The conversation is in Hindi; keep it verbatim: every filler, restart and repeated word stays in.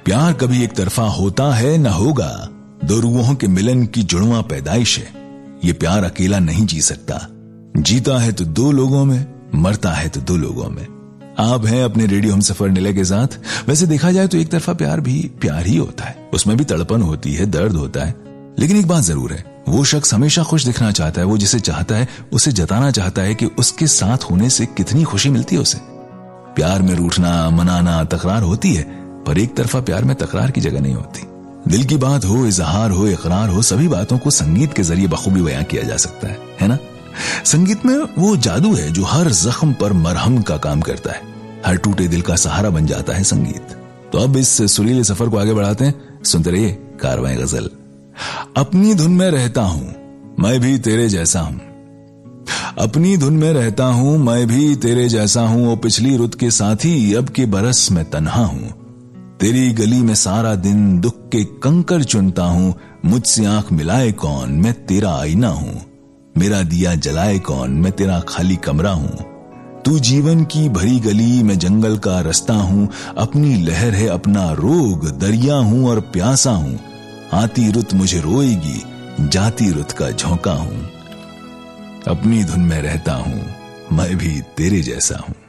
प्यार कभी एक तरफा होता है न होगा, दो रूहों के मिलन की जुड़वा पैदाइश है। ये प्यार अकेला नहीं जी सकता, जीता है तो दो लोगों में, मरता है तो दो लोगों में। आप हैं अपने रेडियो हमसफर निलय के साथ। वैसे देखा जाए तो एक तरफा प्यार भी प्यार ही होता है, उसमें भी तड़पन होती है, दर्द होता है। लेकिन एक बात जरूर है, वो शख्स हमेशा खुश दिखना चाहता है, वो जिसे चाहता है उसे जताना चाहता है कि उसके साथ होने से कितनी खुशी मिलती है उसे। प्यार में रूठना, मनाना, तकरार होती है, पर एक तरफा प्यार में तकरार की जगह नहीं होती। दिल की बात हो, इजहार हो, इकरार हो, सभी बातों को संगीत के जरिए बखूबी बयां किया जा सकता है, है ना? संगीत में वो जादू है जो हर जख्म पर मरहम का काम करता है, हर टूटे दिल का सहारा बन जाता है संगीत। तो अब इस सुरीले सफर को आगे बढ़ाते हैं, सुनते रहिए कारवां गजल। अपनी धुन में रहता हूं, मैं भी तेरे जैसा हूं। अपनी धुन में रहता हूं, मैं भी तेरे जैसा हूं। ओ पिछली रुत के साथी, अब के बरस में तन्हा हूं। तेरी गली में सारा दिन दुख के कंकर चुनता हूं। मुझसे आंख मिलाए कौन, मैं तेरा आईना हूं। मेरा दिया जलाए कौन, मैं तेरा खाली कमरा हूं। तू जीवन की भरी गली, मैं जंगल का रास्ता हूं। अपनी लहर है अपना रोग, दरिया हूं और प्यासा हूं। आती रुत मुझे रोएगी, जाती रुत का झोंका हूं। अपनी धुन में रहता हूं, मैं भी तेरे जैसा हूं।